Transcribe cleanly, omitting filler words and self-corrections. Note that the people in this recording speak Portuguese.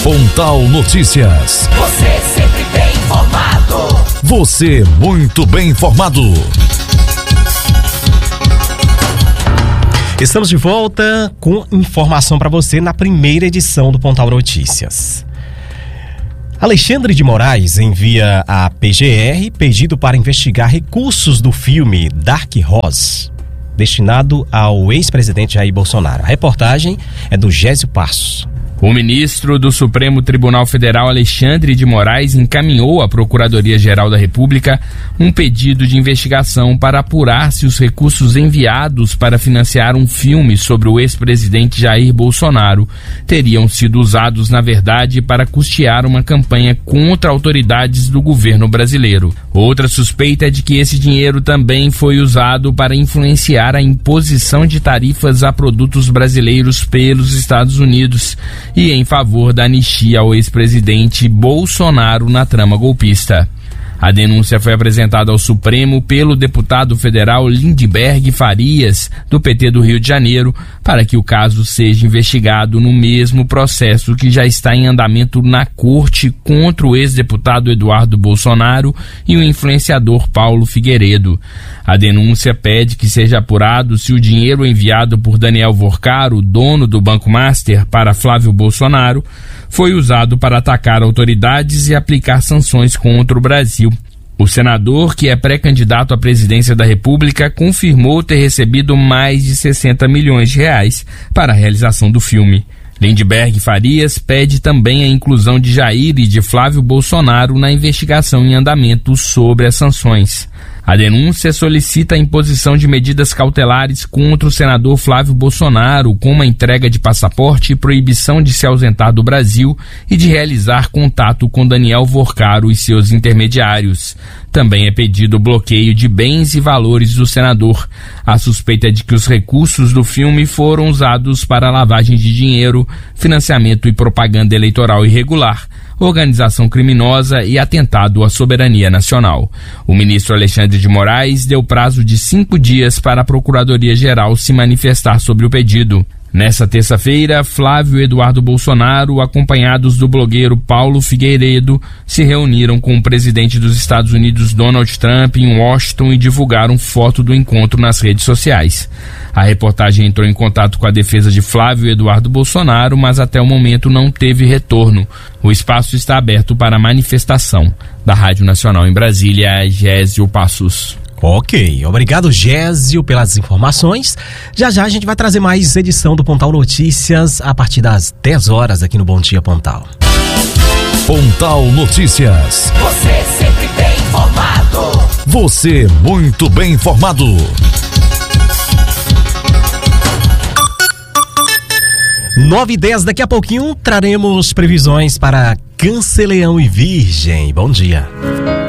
Pontal Notícias. Você sempre bem informado. Você muito bem informado. Estamos de volta com informação para você na primeira edição do Pontal Notícias. Alexandre de Moraes envia à PGR pedido para investigar recursos do filme Dark Horse, destinado ao ex-presidente Jair Bolsonaro. A reportagem é do Gésio Passos. O ministro do Supremo Tribunal Federal, Alexandre de Moraes, encaminhou à Procuradoria-Geral da República um pedido de investigação para apurar se os recursos enviados para financiar um filme sobre o ex-presidente Jair Bolsonaro teriam sido usados, na verdade, para custear uma campanha contra autoridades do governo brasileiro. Outra suspeita é de que esse dinheiro também foi usado para influenciar a imposição de tarifas a produtos brasileiros pelos Estados Unidos e em favor da anistia ao ex-presidente Bolsonaro na trama golpista. A denúncia foi apresentada ao Supremo pelo deputado federal Lindbergh Farias, do PT do Rio de Janeiro, para que o caso seja investigado no mesmo processo que já está em andamento na Corte contra o ex-deputado Eduardo Bolsonaro e o influenciador Paulo Figueiredo. A denúncia pede que seja apurado se o dinheiro enviado por Daniel Vorcaro, dono do Banco Master, para Flávio Bolsonaro, foi usado para atacar autoridades e aplicar sanções contra o Brasil. O senador, que é pré-candidato à presidência da República, confirmou ter recebido mais de 60 milhões de reais para a realização do filme. Lindbergh Farias pede também a inclusão de Jair e de Flávio Bolsonaro na investigação em andamento sobre as sanções. A denúncia solicita a imposição de medidas cautelares contra o senador Flávio Bolsonaro, como a entrega de passaporte e proibição de se ausentar do Brasil e de realizar contato com Daniel Vorcaro e seus intermediários. Também é pedido o bloqueio de bens e valores do senador. A suspeita é de que os recursos do filme foram usados para lavagem de dinheiro, financiamento e propaganda eleitoral irregular, organização criminosa e atentado à soberania nacional. O ministro Alexandre de Moraes deu prazo de 5 dias para a Procuradoria-Geral se manifestar sobre o pedido. Nessa terça-feira, Flávio e Eduardo Bolsonaro, acompanhados do blogueiro Paulo Figueiredo, se reuniram com o presidente dos Estados Unidos, Donald Trump, em Washington e divulgaram foto do encontro nas redes sociais. A reportagem entrou em contato com a defesa de Flávio e Eduardo Bolsonaro, mas até o momento não teve retorno. O espaço está aberto para manifestação. Da Rádio Nacional em Brasília, Gésio Passos. Ok, obrigado Gésio pelas informações. Já a gente vai trazer mais edição do Pontal Notícias a partir das 10 horas aqui no Bom Dia Pontal. Pontal Notícias. Você sempre bem informado. Você muito bem informado. 9h10, daqui a pouquinho traremos previsões para Câncer, Leão e Virgem. Bom dia.